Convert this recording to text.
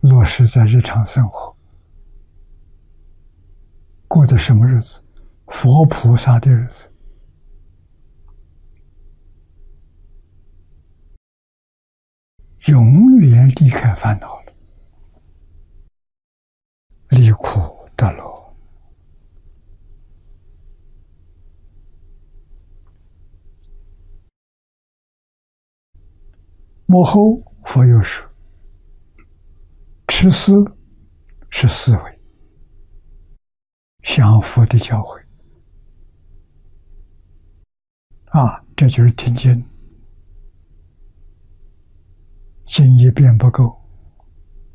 落实在日常生活，过的什么日子？佛菩萨的日子。永远离开烦恼了，离苦得乐。幕后佛又说，持思是思维，想佛的教诲这就是听经，经一遍不够，